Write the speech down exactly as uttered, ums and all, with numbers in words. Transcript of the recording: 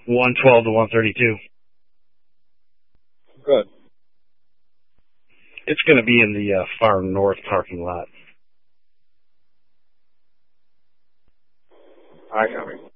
one twelve to one thirty-two. Good. It's going to be in the uh, far north parking lot. I copy.